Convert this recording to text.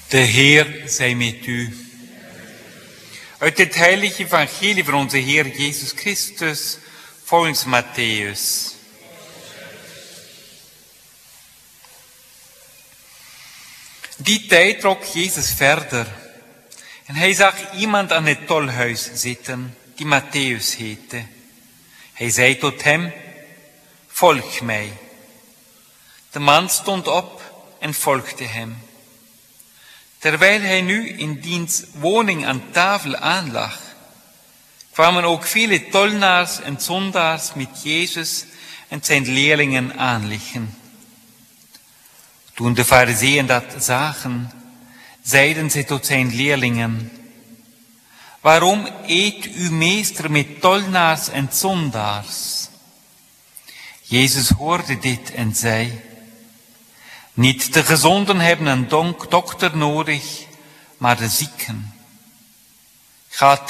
Der Herr sei mit euch. Heute das heilige Evangelium von unserem Herr Jesus Christus, volgens Matthäus. Die tijd trok Jezus verder en hij zag iemand aan het tolhuis zitten, die Matthäus heette. Hij zei tot hem, volg mij. De man stond op en volgde hem. Terwijl hij nu in diens woning aan tafel aanlag, kwamen ook vele tollenaars en zondaars met Jezus en zijn leerlingen aanliggen. Toen de Farizeeën dat zagen, zeiden ze tot zijn leerlingen, waarom eet uw meester met tollenaars en zondaars? Jezus hoorde dit en zei, niet de gezonden hebben een dokter nodig, maar de zieken. Gaat